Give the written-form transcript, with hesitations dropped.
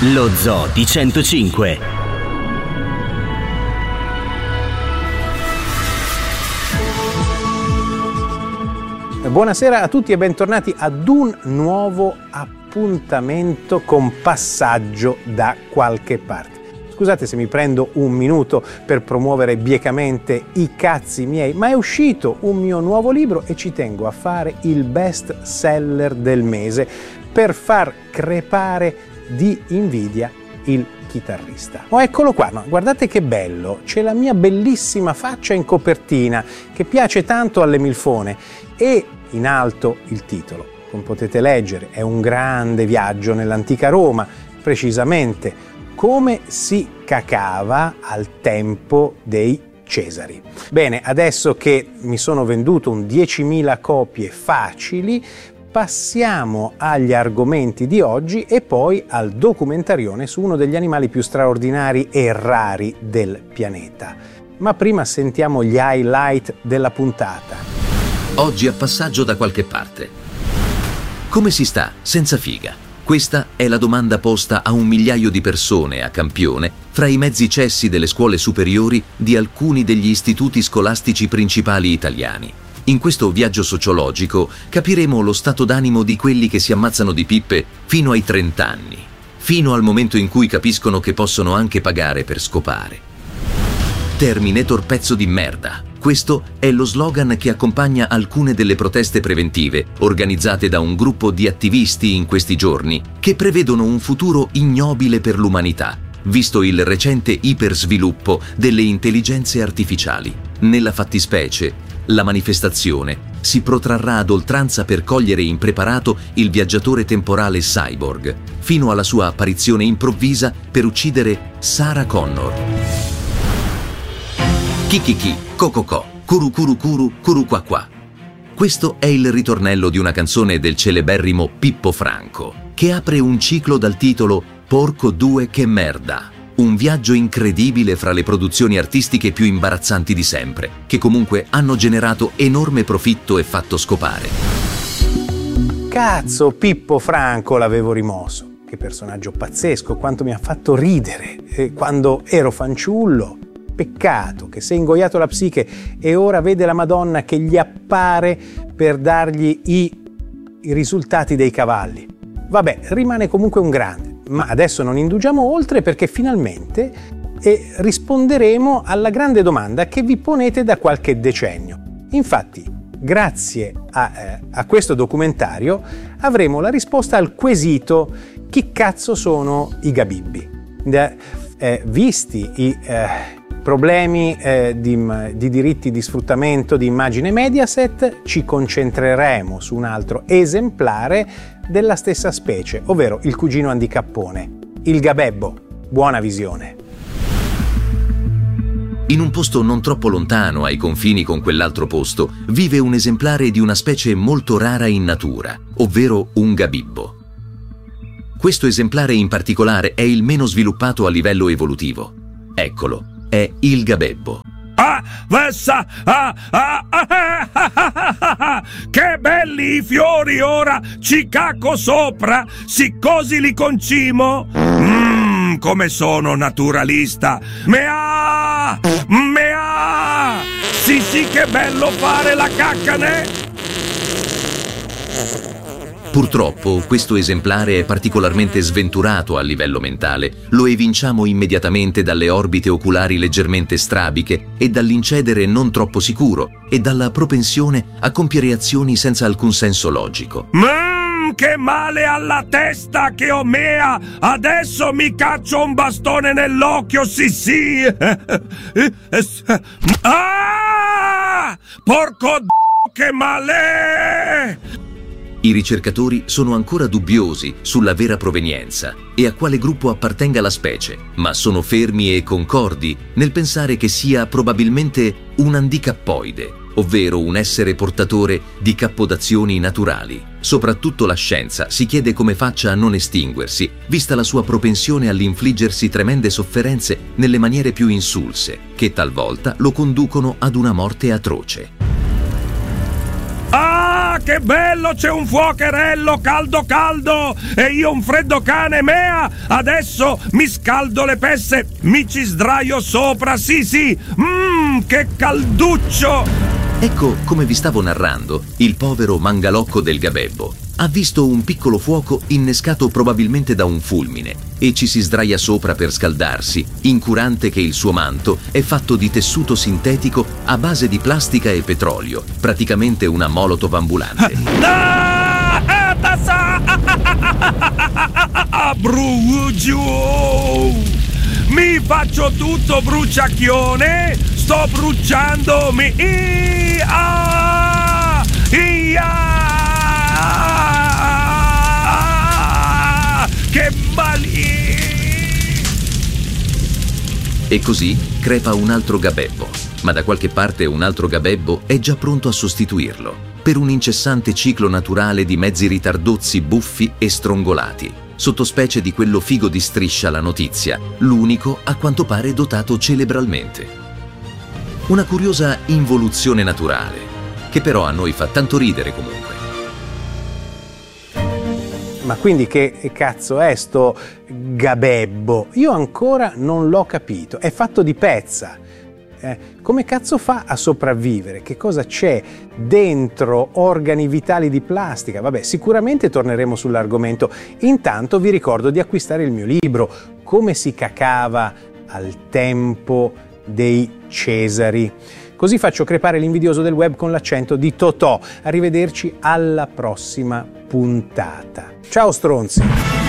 Lo Zoo di 105. Buonasera a tutti e bentornati ad un nuovo appuntamento con Passaggio da qualche parte. Scusate se mi prendo un minuto per promuovere biecamente i cazzi miei, ma è uscito un mio nuovo libro e ci tengo a fare il best seller del mese per far crepare di invidia il chitarrista. Oh, eccolo qua, ma guardate che bello, c'è la mia bellissima faccia in copertina che piace tanto alle milfone e in alto il titolo, come potete leggere, è un grande viaggio nell'antica Roma, precisamente come si cacava al tempo dei Cesari. Bene, adesso che mi sono venduto un 10.000 copie facili, passiamo agli argomenti di oggi e poi al documentarione su uno degli animali più straordinari e rari del pianeta. Ma prima sentiamo gli highlight della puntata. Oggi a Passaggio da qualche parte. Come si sta senza figa? Questa è la domanda posta a 1 migliaio di persone a campione fra i mezzi cessi delle scuole superiori di alcuni degli istituti scolastici principali italiani. In questo viaggio sociologico capiremo lo stato d'animo di quelli che si ammazzano di pippe fino ai 30 anni, fino al momento in cui capiscono che possono anche pagare per scopare. Terminator pezzo di merda. Questo è lo slogan che accompagna alcune delle proteste preventive organizzate da un gruppo di attivisti in questi giorni che prevedono un futuro ignobile per l'umanità, visto il recente ipersviluppo delle intelligenze artificiali. Nella fattispecie, la manifestazione si protrarrà ad oltranza per cogliere impreparato il viaggiatore temporale cyborg, fino alla sua apparizione improvvisa per uccidere Sarah Connor. Kikiki, Kokoko, Kuru Kuru Kuru, Kuru Qua Qua. Questo è il ritornello di una canzone del celeberrimo Pippo Franco, che apre un ciclo dal titolo Porco due che merda. Un viaggio incredibile fra le produzioni artistiche più imbarazzanti di sempre, che comunque hanno generato enorme profitto e fatto scopare. Cazzo, Pippo Franco l'avevo rimosso. Che personaggio pazzesco, quanto mi ha fatto ridere quando ero fanciullo. Peccato che si è ingoiato la psiche e ora vede la Madonna che gli appare per dargli i risultati dei cavalli. Vabbè, rimane comunque un grande. Ma adesso non indugiamo oltre perché finalmente risponderemo alla grande domanda che vi ponete da qualche decennio. Infatti, grazie a questo documentario avremo la risposta al quesito: chi cazzo sono i Gabibbi? Visti i problemi di diritti di sfruttamento di immagine Mediaset, ci concentreremo su un altro esemplare della stessa specie, ovvero il cugino handicappone, il gabebbo. Buona visione. In un posto non troppo lontano, ai confini con quell'altro posto, vive un esemplare di una specie molto rara in natura, ovvero un gabibbo. Questo esemplare in particolare è il meno sviluppato a livello evolutivo. Eccolo, è il gabebbo. Che belli i fiori ora, ci cacco sopra, siccosi li concimo. Come sono naturalista. Mea! Sì, che bello fare la cacca, ne? Purtroppo questo esemplare è particolarmente sventurato a livello mentale. Lo evinciamo immediatamente dalle orbite oculari leggermente strabiche e dall'incedere non troppo sicuro e dalla propensione a compiere azioni senza alcun senso logico. Che male alla testa che ho, mea! Adesso mi caccio un bastone nell'occhio, sì! Porco che male! I ricercatori sono ancora dubbiosi sulla vera provenienza e a quale gruppo appartenga la specie, ma sono fermi e concordi nel pensare che sia probabilmente un handicappoide, ovvero un essere portatore di cappodazioni naturali. Soprattutto la scienza si chiede come faccia a non estinguersi, vista la sua propensione all'infliggersi tremende sofferenze nelle maniere più insulse, che talvolta lo conducono ad una morte atroce. che bello, c'è un fuocherello caldo caldo e io un freddo cane, mea. Adesso mi scaldo le pesse, mi ci sdraio sopra, sì, che calduccio. Ecco, come vi stavo narrando, il povero mangalocco del gabebbo ha visto un piccolo fuoco innescato probabilmente da un fulmine e ci si sdraia sopra per scaldarsi, incurante che il suo manto è fatto di tessuto sintetico a base di plastica e petrolio, praticamente una molotov ambulante. Mi faccio tutto bruciacchione, sto bruciandomi. Che mali! E così crepa un altro gabebbo, ma da qualche parte un altro gabebbo è già pronto a sostituirlo, per un incessante ciclo naturale di mezzi ritardozzi buffi e strongolati, sottospecie di quello figo di Striscia la notizia, l'unico a quanto pare dotato cerebralmente. Una curiosa involuzione naturale, che però a noi fa tanto ridere comunque. Ma quindi che cazzo è sto gabebbo? Io ancora non l'ho capito, è fatto di pezza. Come cazzo fa a sopravvivere? Che cosa c'è dentro organi vitali di plastica? Vabbè, sicuramente torneremo sull'argomento. Intanto vi ricordo di acquistare il mio libro, Come si cacava al tempo dei Cesari. Così faccio crepare l'invidioso del web con l'accento di Totò. Arrivederci alla prossima puntata. Ciao stronzi!